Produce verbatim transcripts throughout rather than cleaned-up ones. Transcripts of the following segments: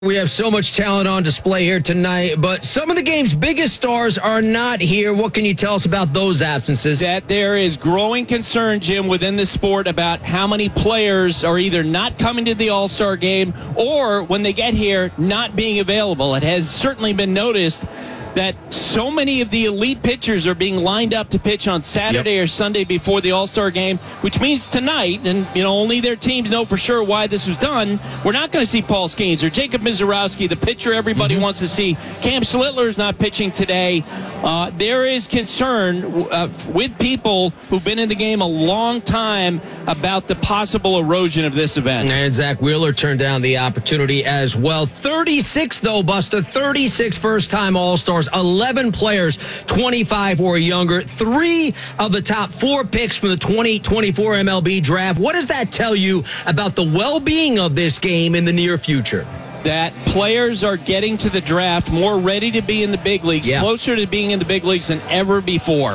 We have so much talent on display here tonight, but some of the game's biggest stars are not here. What can you tell us about those absences? That there is growing concern, Jim, within the sport about how many players are either not coming to the All-Star game or when they get here, not being available. It has certainly been noticed that so many of the elite pitchers are being lined up to pitch on Saturday yep. or Sunday before the All-Star game, which means tonight, and you know only their teams know for sure why this was done, we're not going to see Paul Skeens or Jacob Misiorowski, the pitcher everybody mm-hmm. wants to see. Cam Slittler is not pitching today. Uh, there is concern uh, with people who've been in the game a long time about the possible erosion of this event. And Zach Wheeler turned down the opportunity as well. thirty-six, though, Buster. thirty-six first-time All-Stars. eleven players, twenty-five or younger. Three of the top four picks from the twenty twenty-four M L B draft. What does that tell you about the well-being of this game in the near future? That players are getting to the draft more ready to be in the big leagues, yeah. closer to being in the big leagues than ever before.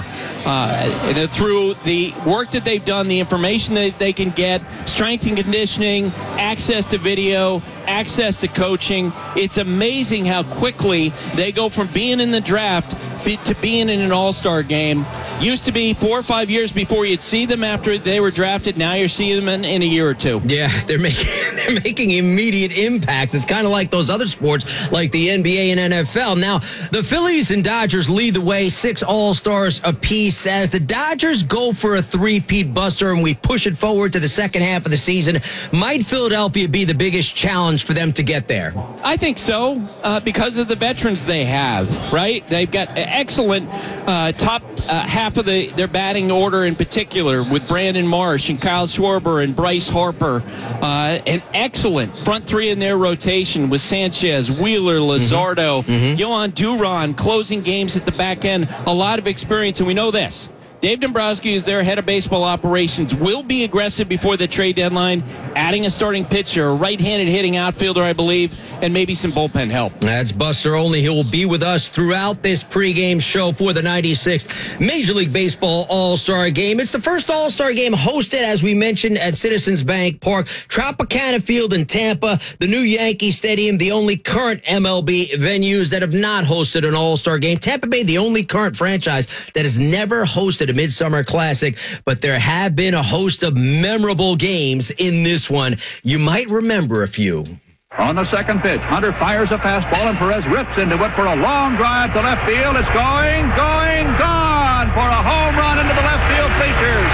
Uh, and through the work that they've done, the information that they can get, strength and conditioning, access to video, access to coaching, it's amazing how quickly they go from being in the draft to being in an all-star game. Used to be four or five years before you'd see them after they were drafted. Now you're seeing them in, in a year or two. Yeah, they're making they're making immediate impacts. It's kind of like those other sports, like the N B A and N F L. Now, the Phillies and Dodgers lead the way, six all-stars apiece. As the Dodgers go for a three-peat, Buster, and we push it forward to the second half of the season, might Philadelphia be the biggest challenge for them to get there? I think so, uh, because of the veterans they have, right? They've got excellent uh, top uh, half of the their batting order in particular with Brandon Marsh and Kyle Schwarber and Bryce Harper. Uh, an excellent front three in their rotation with Sanchez, Wheeler, Luzardo, mm-hmm. Mm-hmm. Yohan Duran closing games at the back end. A lot of experience, and we know this. Dave Dombrowski is their head of baseball operations, will be aggressive before the trade deadline, adding a starting pitcher, a right-handed hitting outfielder, I believe, and maybe some bullpen help. That's Buster Olney. He will be with us throughout this pregame show for the ninety-sixth Major League Baseball All-Star Game. It's the first All-Star Game hosted, as we mentioned, at Citizens Bank Park, Tropicana Field in Tampa, the new Yankee Stadium, the only current M L B venues that have not hosted an All-Star Game. Tampa Bay, the only current franchise that has never hosted a Midsummer Classic, but there have been a host of memorable games in this one. You might remember a few. On the second pitch, Hunter fires a fastball, and Perez rips into it for a long drive to left field. It's going, going, gone for a home run into the left field bleachers.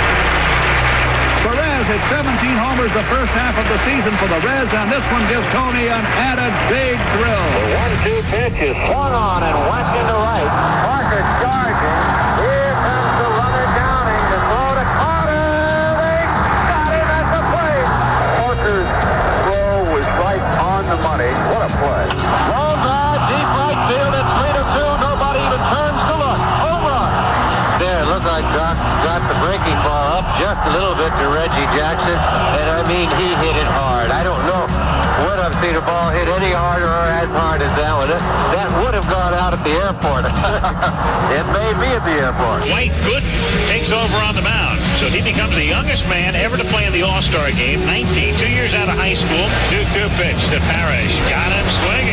Perez hit seventeen homers the first half of the season for the Reds, and this one gives Tony an added big thrill. The one two pitch is swung on and whacked into right. Parker charging. Here comes the runner Downing to throw to Carter. They got him at the plate. Parker's throw was right on the money. What a play. Long drive, deep right field at three to two. Nobody even turns to look. Home run. There, it looked like Doc got the breaking ball up just a little bit to Reggie Jackson. And I mean, he hit it hard. I don't know when I've seen a ball hit any harder or as hard as that one. That would have gone out at the airport. It may be at the airport. Dwight Gooden takes over on the mound. So he becomes the youngest man ever to play in the All-Star game. nineteen, two years out of high school. two two pitch to Parrish. Got him swinging.